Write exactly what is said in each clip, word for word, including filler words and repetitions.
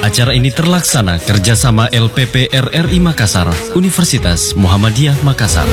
Acara ini terlaksana kerjasama L P P R R I Makassar, Universitas Muhammadiyah Makassar.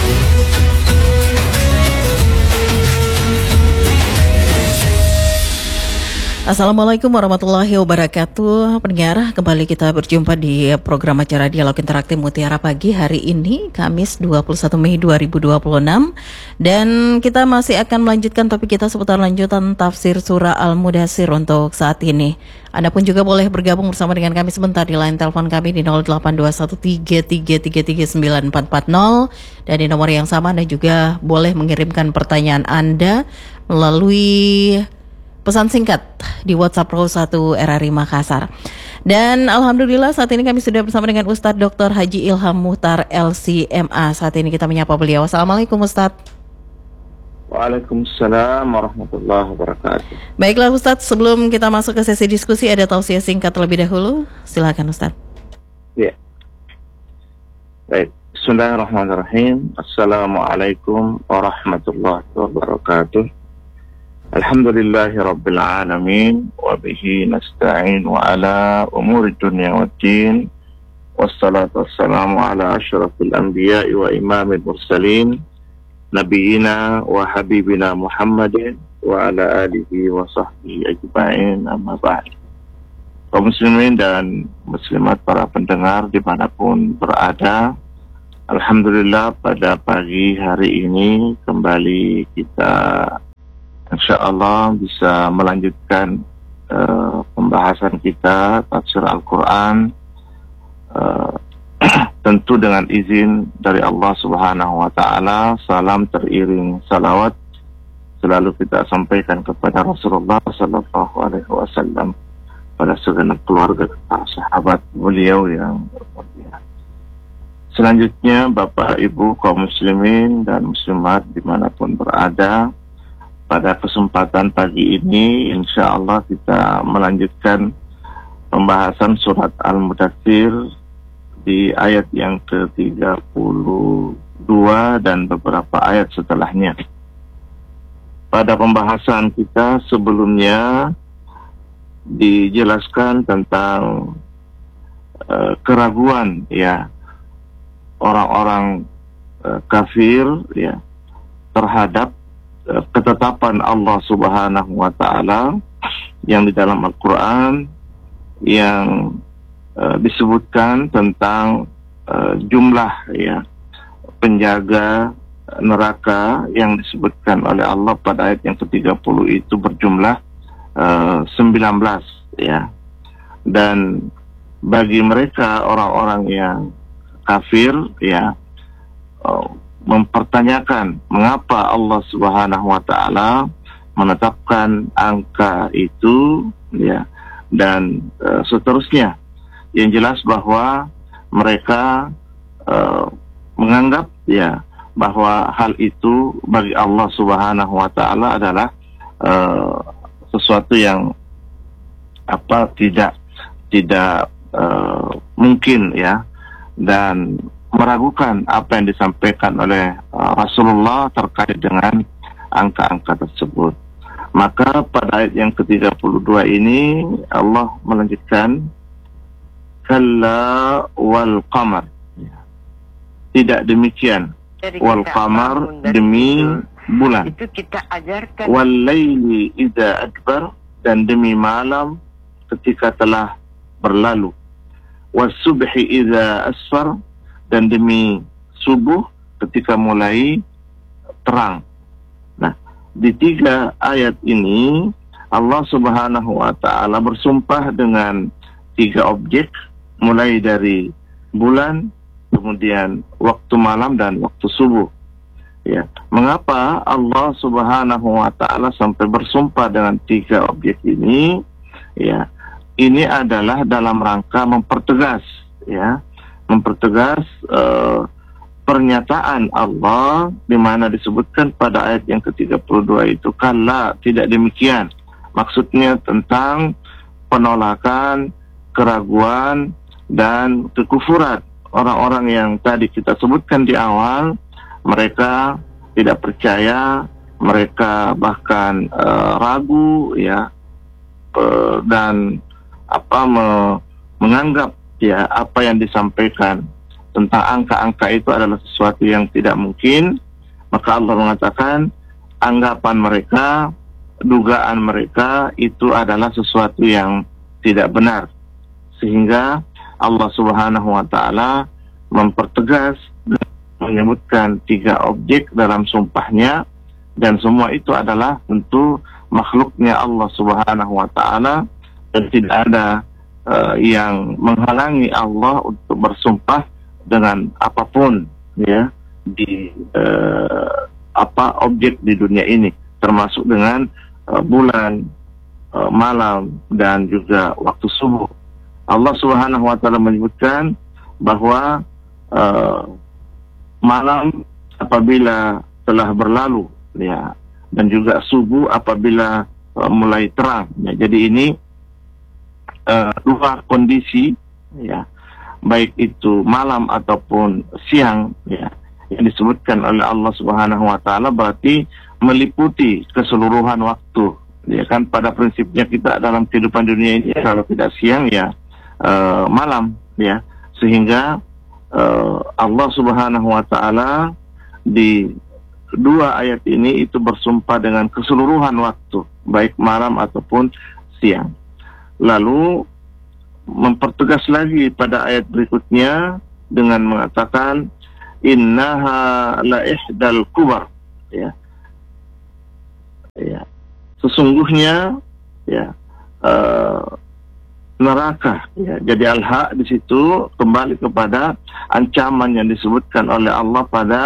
Assalamualaikum warahmatullahi wabarakatuh. Pendengar, kembali kita berjumpa di program acara Dialog Interaktif Mutiara Pagi hari ini, Kamis dua puluh satu Mei dua ribu dua puluh enam. Dan kita masih akan melanjutkan topik kita seputar lanjutan tafsir surah Al-Mudaththir untuk saat ini. Anda pun juga boleh bergabung bersama dengan kami sebentar di line telepon kami di nol delapan dua satu tiga tiga tiga tiga sembilan empat empat nol. Dan di nomor yang sama Anda juga boleh mengirimkan pertanyaan Anda melalui pesan singkat di WhatsApp Pro satu R R I Makassar. Dan alhamdulillah saat ini kami sudah bersama dengan Ustadz Doktor Haji Ilham Muhtar L C M A. Saat ini kita menyapa beliau. Assalamualaikum Ustadz. Waalaikumsalam warahmatullahi wabarakatuh. Baiklah Ustadz, sebelum kita masuk ke sesi diskusi ada tausiah singkat terlebih dahulu. Silakan Ustadz. Ya. Baik. Bismillahirrahmanirrahim. Assalamualaikum warahmatullahi wabarakatuh. Alhamdulillahi Rabbil Alamin, wa bihi nasta'in wa ala umuri dunya wa din, wassalatu wassalamu ala ashrafil anbiya'i wa imamil mursalin, nabiyina wa habibina Muhammadin wa ala alihi wa sahbihi ajma'in, amma ba'd. Kaum muslimin dan muslimat, para pendengar dimanapun berada, alhamdulillah pada pagi hari ini kembali kita InsyaAllah bisa melanjutkan uh, pembahasan kita tafsir Al-Quran, uh, tentu dengan izin dari Allah Subhanahu Wa Taala. Salam teriring salawat selalu kita sampaikan kepada Rasulullah Sallallahu Alaihi Wasallam, pada segenap keluarga para sahabat beliau yang berbahagia. Selanjutnya, Bapak Ibu kaum muslimin dan muslimat dimanapun berada, pada kesempatan pagi ini, insya Allah kita melanjutkan pembahasan surat Al-Mudaththir di ayat yang ke tiga puluh dua dan beberapa ayat setelahnya. Pada pembahasan kita sebelumnya dijelaskan tentang uh, keraguan ya orang-orang uh, kafir ya terhadap ketetapan Allah Subhanahu Wa Taala yang di dalam Al-Quran yang uh, disebutkan tentang uh, jumlah ya penjaga neraka yang disebutkan oleh Allah pada ayat yang ke tiga puluh itu berjumlah uh, sembilan belas ya. Dan bagi mereka orang-orang yang kafir ya, uh, mempertanyakan mengapa Allah Subhanahu Wa Taala menetapkan angka itu ya, dan uh, seterusnya. Yang jelas bahwa mereka uh, menganggap ya bahwa hal itu bagi Allah Subhanahu Wa Taala adalah uh, sesuatu yang apa tidak tidak uh, mungkin ya, dan meragukan apa yang disampaikan oleh uh, Rasulullah terkait dengan angka-angka tersebut. Maka pada ayat yang ke tiga puluh dua ini Allah melanjutkan kalla wal qamar. Tidak demikian. Wal qamar demi bulan. Itu kita ajarkan. Wal laili idza adbar, dan demi malam ketika telah berlalu. Was subhi idza asfar, dan demi subuh ketika mulai terang. Nah, di tiga ayat ini Allah Subhanahu Wa Taala bersumpah dengan tiga objek, mulai dari bulan, kemudian waktu malam dan waktu subuh. Ya, mengapa Allah Subhanahu Wa Taala sampai bersumpah dengan tiga objek ini? Ya, ini adalah dalam rangka mempertegas, ya. mempertegas uh, pernyataan Allah di mana disebutkan pada ayat yang ke tiga puluh dua itu kalla, tidak demikian. Maksudnya tentang penolakan, keraguan dan kekufuran orang-orang yang tadi kita sebutkan di awal. Mereka tidak percaya, mereka bahkan uh, ragu ya, uh, dan apa me- menganggap ya apa yang disampaikan tentang angka-angka itu adalah sesuatu yang tidak mungkin, maka Allah mengatakan anggapan mereka, dugaan mereka itu adalah sesuatu yang tidak benar. Sehingga Allah Subhanahu wa taala mempertegas dan menyebutkan tiga objek dalam sumpahnya, dan semua itu adalah tentu makhluknya Allah Subhanahu wa taala, dan tidak ada uh, yang menghalangi Allah untuk bersumpah dengan apapun ya di uh, apa objek di dunia ini, termasuk dengan uh, bulan, uh, malam, dan juga waktu subuh. Allah Subhanahu wa taala menyebutkan bahwa uh, malam apabila telah berlalu ya, dan juga subuh apabila uh, mulai terang ya. Jadi ini uh, dua kondisi ya, baik itu malam ataupun siang ya, yang disebutkan oleh Allah Subhanahu wa taala berarti meliputi keseluruhan waktu ya kan. Pada prinsipnya kita dalam kehidupan dunia ini kalau tidak siang ya uh, malam ya, sehingga uh, Allah Subhanahu wa taala di dua ayat ini itu bersumpah dengan keseluruhan waktu, baik malam ataupun siang. Lalu mempertegas lagi pada ayat berikutnya dengan mengatakan innaha la ihdal kubar ya. Ya. Sesungguhnya ya uh, neraka ya. Jadi al-haq di situ kembali kepada ancaman yang disebutkan oleh Allah pada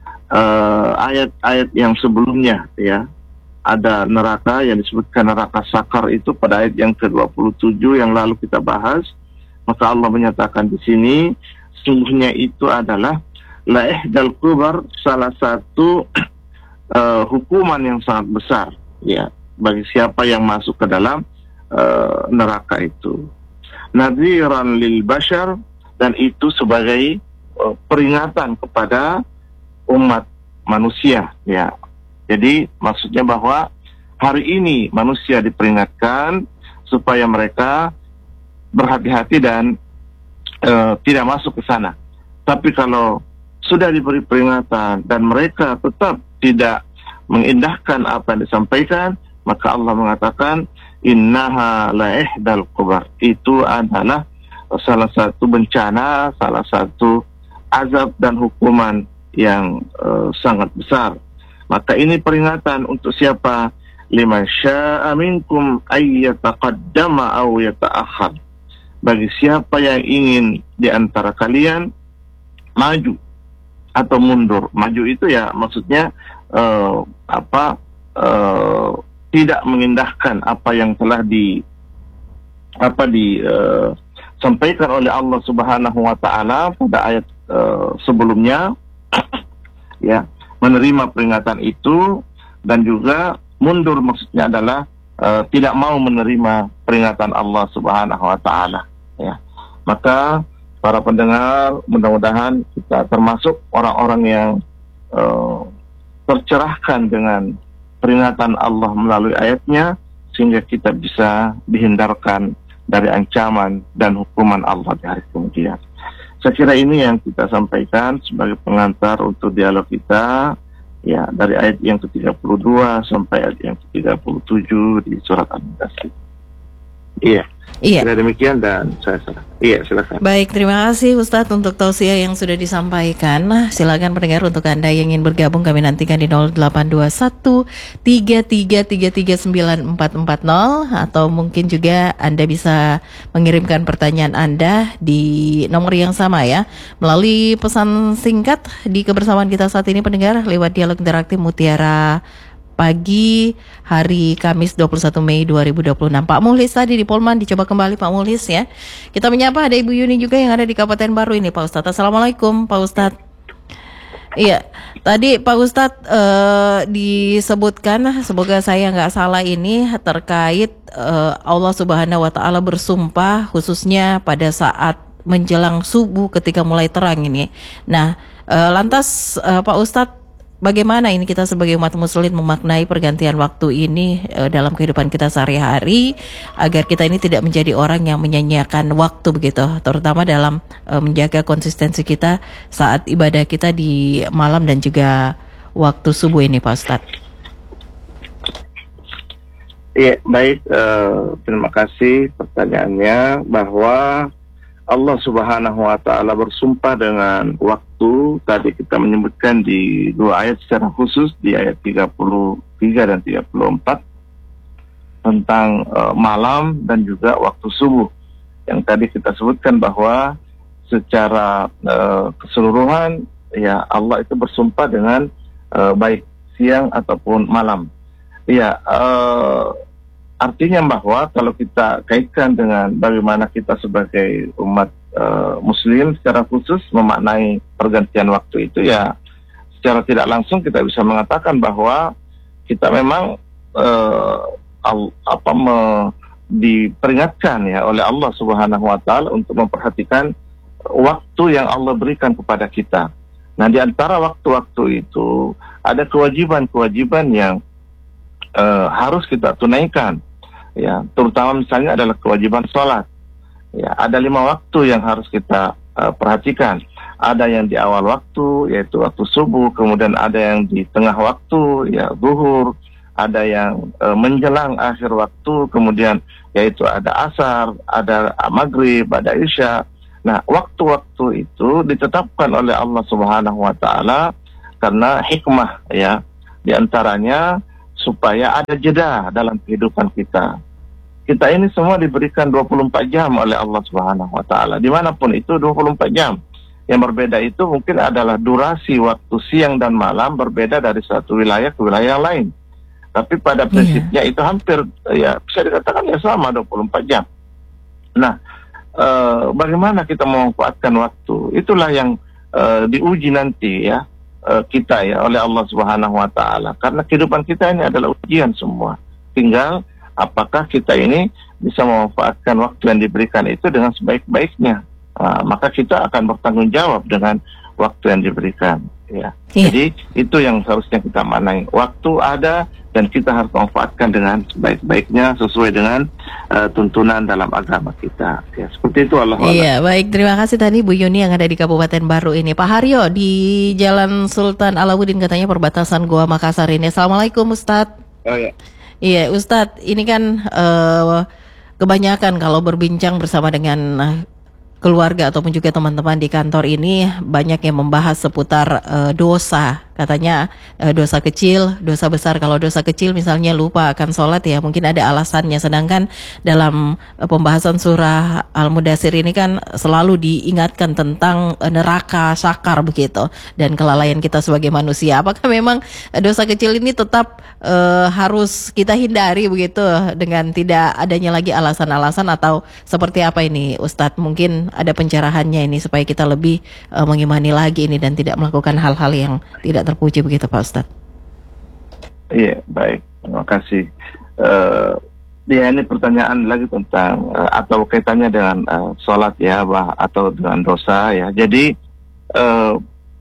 uh, ayat-ayat yang sebelumnya ya. Ada neraka yang disebutkan neraka sakar itu pada ayat yang ke dua puluh tujuh yang lalu kita bahas. Maka Allah menyatakan di sini sungguhnya itu adalah la ihdal kubar, salah satu uh, hukuman yang sangat besar ya bagi siapa yang masuk ke dalam uh, neraka itu. Nadhiran lil bashar, dan itu sebagai uh, peringatan kepada umat manusia ya. Jadi maksudnya bahwa hari ini manusia diperingatkan supaya mereka berhati-hati dan uh, tidak masuk ke sana. Tapi kalau sudah diberi peringatan dan mereka tetap tidak mengindahkan apa yang disampaikan, maka Allah mengatakan innaha la ihdal kubar. Itu adalah salah satu bencana, salah satu azab dan hukuman yang uh, sangat besar. Maka ini peringatan untuk siapa? Liman syaa minkum ay yataqaddama aw yata'akhkhar. Bagi siapa yang ingin di antara kalian maju atau mundur. Maju itu ya maksudnya uh, apa uh, tidak mengindahkan apa yang telah di apa di uh, sampaikan oleh Allah Subhanahu wa taala pada ayat uh, sebelumnya ya, menerima peringatan itu, dan juga mundur maksudnya adalah uh, tidak mau menerima peringatan Allah Subhanahu wa taala ya. Maka para pendengar, mudah-mudahan kita termasuk orang-orang yang uh, tercerahkan dengan peringatan Allah melalui ayatnya, sehingga kita bisa dihindarkan dari ancaman dan hukuman Allah di hari kemudian. Saya kira ini yang kita sampaikan sebagai pengantar untuk dialog kita ya, dari ayat yang ke tiga puluh dua sampai ayat yang ke tiga puluh tujuh di surat Al-Mudaththir. Iya. Iya. Kira demikian dan saya salah. Iya, silakan. Baik, terima kasih Ustadz untuk tausiah yang sudah disampaikan. Nah, silakan pendengar untuk Anda yang ingin bergabung kami nantikan di nol delapan dua satu tiga tiga tiga tiga sembilan empat empat nol, atau mungkin juga Anda bisa mengirimkan pertanyaan Anda di nomor yang sama ya, melalui pesan singkat di kebersamaan kita saat ini pendengar lewat dialog interaktif Mutiara Pagi hari Kamis dua puluh satu Mei dua ribu dua puluh enam. Pak Muhlis tadi di Polman, dicoba kembali Pak Muhlis ya. Kita menyapa ada Ibu Yuni juga yang ada di Kabupaten Baru ini Pak Ustadz. Assalamualaikum Pak Ustadz. Iya, tadi Pak Ustadz uh, disebutkan, semoga saya nggak salah ini, terkait uh, Allah Subhanahu Wa Taala bersumpah khususnya pada saat menjelang subuh ketika mulai terang ini. Nah, uh, lantas uh, Pak Ustadz, bagaimana ini kita sebagai umat muslim memaknai pergantian waktu ini uh, dalam kehidupan kita sehari-hari agar kita ini tidak menjadi orang yang menyanyiakan waktu begitu, terutama dalam uh, menjaga konsistensi kita saat ibadah kita di malam dan juga waktu subuh ini, Pak Ustadz. Iya, baik. Uh, terima kasih pertanyaannya, bahwa Allah Subhanahu wa Ta'ala bersumpah dengan waktu. Tadi kita menyebutkan di dua ayat secara khusus, di ayat tiga puluh tiga dan tiga puluh empat tentang uh, malam dan juga waktu subuh. Yang tadi kita sebutkan bahwa secara uh, keseluruhan ya Allah itu bersumpah dengan uh, baik siang ataupun malam. Ya, uh, artinya bahwa kalau kita kaitkan dengan bagaimana kita sebagai umat uh, muslim secara khusus memaknai pergantian waktu itu, ya secara tidak langsung kita bisa mengatakan bahwa kita memang uh, al, apa me, diperingatkan ya oleh Allah Subhanahu wa Ta'ala untuk memperhatikan waktu yang Allah berikan kepada kita. Nah, di antara waktu-waktu itu ada kewajiban-kewajiban yang Uh, harus kita tunaikan, ya, terutama misalnya adalah kewajiban sholat. Ya, ada lima waktu yang harus kita uh, perhatikan. Ada yang di awal waktu, yaitu waktu subuh, kemudian ada yang di tengah waktu, ya, zuhur, ada yang uh, menjelang akhir waktu, kemudian yaitu ada asar, ada maghrib, ada isya. Nah, waktu-waktu itu ditetapkan oleh Allah Subhanahu wa Ta'ala karena hikmah, ya, di antaranya supaya ada jeda dalam kehidupan kita. Kita ini semua diberikan dua puluh empat jam oleh Allah Subhanahu wa Ta'ala. Dimanapun itu dua puluh empat jam. Yang berbeda itu mungkin adalah durasi waktu siang dan malam berbeda dari satu wilayah ke wilayah lain. Tapi pada prinsipnya yeah. itu hampir, ya bisa dikatakan ya sama dua puluh empat jam. Nah, eh, bagaimana kita memanfaatkan waktu? Itulah yang eh, diuji nanti ya. kita ya oleh Allah Subhanahu wa Ta'ala, karena kehidupan kita ini adalah ujian semua. Tinggal apakah kita ini bisa memanfaatkan waktu yang diberikan itu dengan sebaik-baiknya. Nah, maka kita akan bertanggung jawab dengan waktu yang diberikan ya. Iya. Jadi itu yang seharusnya kita maknai. Waktu ada dan kita harus memanfaatkan dengan sebaik-baiknya sesuai dengan uh, tuntunan dalam agama kita. Ya, seperti itu Allah. Iya, baik. Terima kasih tadi Bu Yuni yang ada di Kabupaten Baru ini. Pak Haryo di Jalan Sultan Alauddin katanya perbatasan Goa Makassar ini. Assalamualaikum Ustadz. Oh ya. Iya Ustadz, ini kan uh, kebanyakan kalau berbincang bersama dengan uh, keluarga ataupun juga teman-teman di kantor ini banyak yang membahas seputar uh, dosa. Katanya uh, dosa kecil, dosa besar. Kalau dosa kecil misalnya lupa akan sholat ya mungkin ada alasannya. Sedangkan dalam uh, pembahasan surah Al-Mudaththir ini kan selalu diingatkan tentang uh, neraka, sakar begitu. Dan kelalaian kita sebagai manusia. Apakah memang uh, dosa kecil ini tetap uh, harus kita hindari begitu dengan tidak adanya lagi alasan-alasan, atau seperti apa ini Ustadz? Mungkin ada pencerahannya ini supaya kita lebih uh, mengimani lagi ini dan tidak melakukan hal-hal yang tidak terpuji begitu Pak Ustadz. Iya, baik, terima kasih. Uh, ya ini pertanyaan lagi tentang uh, atau kaitannya dengan uh, sholat ya, bah, atau dengan dosa ya. Jadi uh,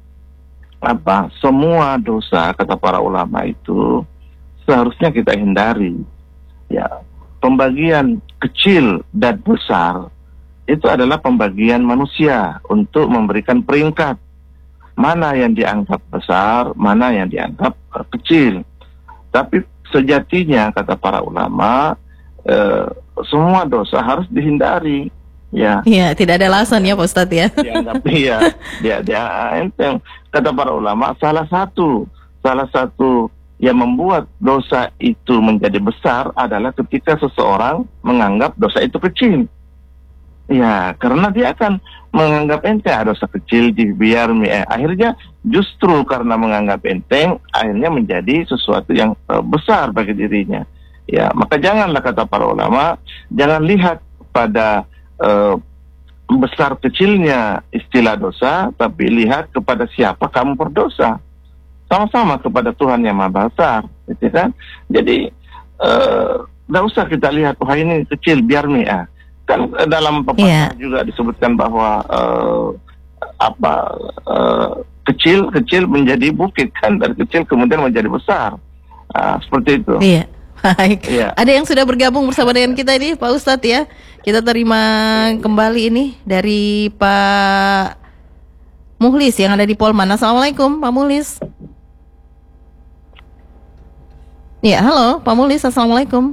apa? Semua dosa kata para ulama itu seharusnya kita hindari. Ya, pembagian kecil dan besar itu adalah pembagian manusia untuk memberikan peringkat mana yang dianggap besar, mana yang dianggap uh, kecil. Tapi sejatinya kata para ulama uh, semua dosa harus dihindari. Ya, ya tidak ada alasan ya Pak Ustadz ya. Dianggap iya, dia dia enteng. Kata para ulama salah satu salah satu yang membuat dosa itu menjadi besar adalah ketika seseorang menganggap dosa itu kecil. Ya, karena dia akan menganggap enteng, ah, dosa kecil dibiar, eh, akhirnya justru karena menganggap enteng, akhirnya menjadi sesuatu yang uh, besar bagi dirinya. Ya, maka janganlah kata para ulama, jangan lihat pada uh, besar kecilnya istilah dosa, tapi lihat kepada siapa kamu berdosa. Sama-sama kepada Tuhan yang Maha Besar, gitu kan? Jadi, tidak uh, usah kita lihat, wah ini kecil, biar nih, ah. Kan dalam pepatah yeah. juga disebutkan bahwa uh, apa uh, kecil kecil menjadi bukit kan, dari kecil kemudian menjadi besar. Uh, seperti itu. Iya. Baik. Iya. Ada yang sudah bergabung bersama dengan kita ini, Pak Ustadz ya. Kita terima kembali ini dari Pak Muhlis yang ada di Polman. Assalamualaikum, Pak Muhlis. Ya, halo, Pak Muhlis. Assalamualaikum.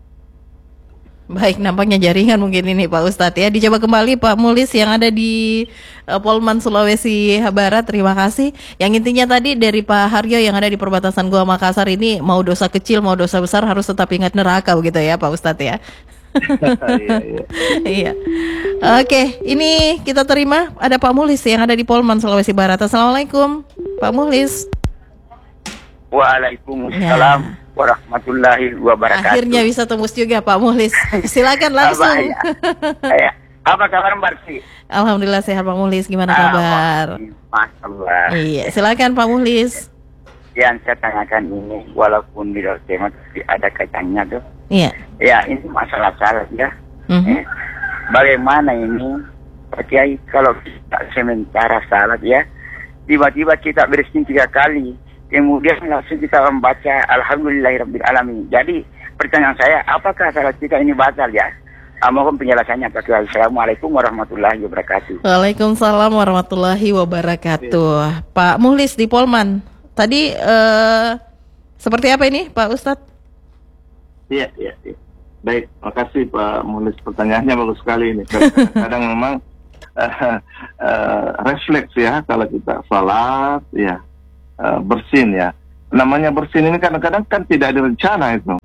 Baik, nampaknya jaringan mungkin ini Pak Ustadz ya. Dicoba kembali Pak Mulis yang ada di uh, Polman, Sulawesi Barat. Terima kasih. Yang intinya tadi dari Pak Haryo yang ada di perbatasan Gua Makassar ini, mau dosa kecil mau dosa besar harus tetap ingat neraka begitu ya Pak Ustadz ya. Iya, iya. Iya. Oke, ini kita terima ada Pak Mulis yang ada di Polman, Sulawesi Barat. Assalamualaikum Pak Mulis. Waalaikumsalam Ya. warahmatullahi wabarakatuh. Akhirnya bisa tembus juga Pak Mulis. Silakan langsung. Apa, ya? Ya. Apa kabar Mbak Arsi? Alhamdulillah sehat Pak Mulis. Gimana kabar? Masya Allah. Iya, silakan Pak Mulis. Yang saya tanyakan ini, walaupun di dalam tema tapi ada kaitannya tuh. Iya. Ya, ini masalah salat ya. Mm-hmm. Eh, bagaimana ini, Pak Kiai, kalau kita sementara salat ya, tiba-tiba kita bersin tiga kali, kemudian langsung kita membaca Alhamdulillahirabbil alamin. Jadi pertanyaan saya, apakah salat kita ini batal ya? Ah, mohon penjelasannya Pak Kiai. Assalamualaikum warahmatullahi wabarakatuh. Waalaikumsalam warahmatullahi wabarakatuh. Pak Muhlis di Polman. Tadi eh, seperti apa ini Pak Ustadz? Iya, iya, iya. Baik, makasih Pak Mulis, pertanyaannya bagus sekali ini. Kadang-kadang memang uh, uh, refleks ya kalau kita salat ya, uh, bersin ya. Namanya bersin ini kadang-kadang kan tidak direncana itu.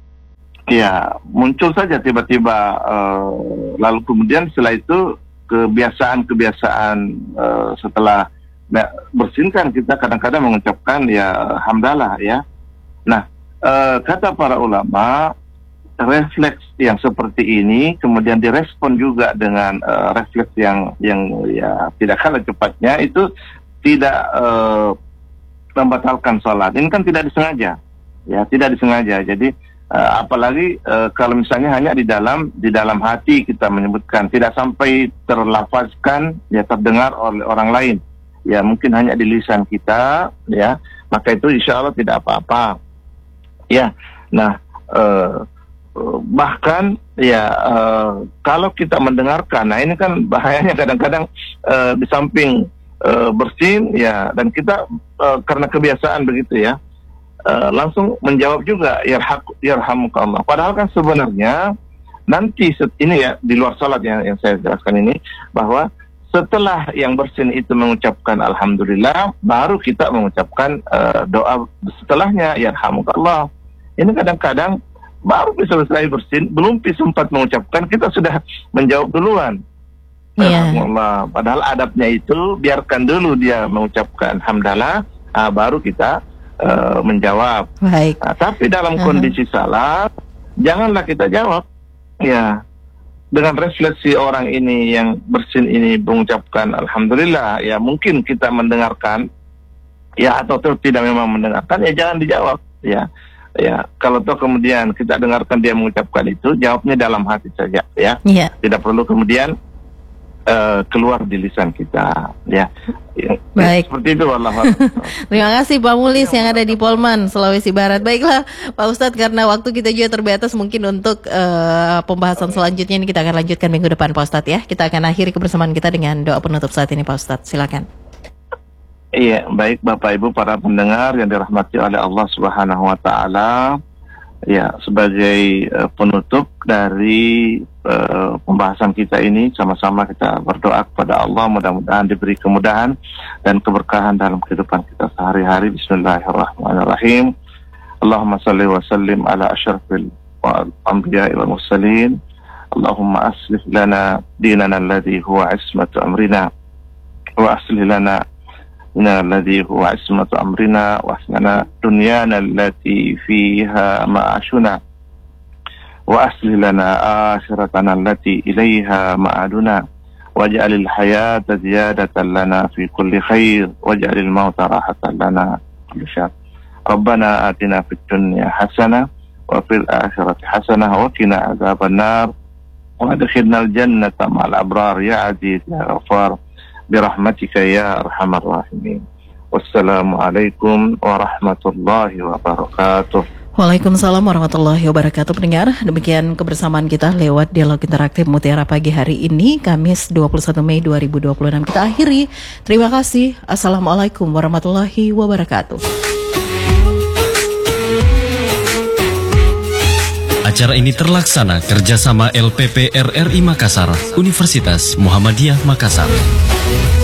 Ya, muncul saja tiba-tiba, uh, lalu kemudian setelah itu kebiasaan-kebiasaan uh, setelah bersinkan kita kadang-kadang mengucapkan ya hamdalah ya. Nah, uh, kata para ulama, refleks yang seperti ini kemudian direspon juga dengan uh, refleks yang yang ya tidak kalah cepatnya, itu tidak uh, membatalkan sholat. Ini kan tidak disengaja, ya tidak disengaja. Jadi uh, apalagi uh, kalau misalnya hanya di dalam di dalam hati kita menyebutkan, tidak sampai terlafazkan, ya terdengar oleh orang lain, ya mungkin hanya di lisan kita, ya maka itu insya Allah tidak apa-apa. Ya, nah. Uh, bahkan ya uh, kalau kita mendengarkan, nah ini kan bahayanya kadang-kadang uh, di samping uh, bersin ya, dan kita uh, karena kebiasaan begitu ya, uh, langsung menjawab juga yarhamukallah. Padahal kan sebenarnya nanti set, ini ya di luar salat yang, yang saya jelaskan ini, bahwa setelah yang bersin itu mengucapkan alhamdulillah, baru kita mengucapkan uh, doa setelahnya yarhamukallah. Ini kadang-kadang baru bisa selesai bersin, belum sempat mengucapkan, kita sudah menjawab duluan. Iya. Alhamdulillah. Padahal adabnya itu biarkan dulu dia mengucapkan hamdalah, ah, baru kita uh, menjawab. Baik. Nah, tapi dalam Uh-huh. kondisi salat, janganlah kita jawab. Ya, dengan refleksi orang ini yang bersin ini mengucapkan alhamdulillah, ya mungkin kita mendengarkan, ya atau tidak memang mendengarkan, ya jangan dijawab. Ya. Ya, kalau toh kemudian kita dengarkan dia mengucapkan itu, jawabnya dalam hati saja, ya. Iya. Tidak perlu kemudian uh, keluar di lisan kita, ya. Ya, Baik. seperti itu, wallah. Terima kasih Pak Mulis yang ada di Polman, Sulawesi Barat. Baiklah Pak Ustadz, karena waktu kita juga terbatas, mungkin untuk uh, pembahasan selanjutnya ini kita akan lanjutkan minggu depan Pak Ustadz ya. Kita akan akhiri kebersamaan kita dengan doa penutup saat ini Pak Ustadz. Silakan. Iya, baik Bapak Ibu para pendengar yang dirahmati oleh Allah Subhanahu wa taala. Ya, sebagai uh, penutup dari uh, pembahasan kita ini, sama-sama kita berdoa kepada Allah, mudah-mudahan diberi kemudahan dan keberkahan dalam kehidupan kita sehari-hari. Bismillahirrahmanirrahim. Allahumma salli wa sallim ala asyrafil anbiya'i wal mursalin. Allahumma aslih lana dinana alladhi huwa ismatu amrina wa aslih lana إنا الذي هو عصمة أمرنا وأحسننا دنيانا التي فيها معاشنا وأصلح لنا آخرتنا التي إليها معادنا واجعل الحياة زيادة لنا في كل خير واجعل الموت راحة لنا كل شر ربنا آتنا في الدنيا حسنة وفي الآخرة حسنة وقنا عذاب النار وادخلنا الجنة مع الأبرار يا عزيز يا غفار birahmatika ya arhamar rahimin. Wassalamualaikum warahmatullahi wabarakatuh. Waalaikumsalam warahmatullahi wabarakatuh. Pendengar, demikian kebersamaan kita lewat Dialog Interaktif Mutiara Pagi hari ini, Kamis dua puluh satu Mei dua ribu dua puluh enam. Kita akhiri. Terima kasih. Assalamualaikum warahmatullahi wabarakatuh. Acara ini terlaksana kerjasama L P P R R I Makassar, Universitas Muhammadiyah Makassar.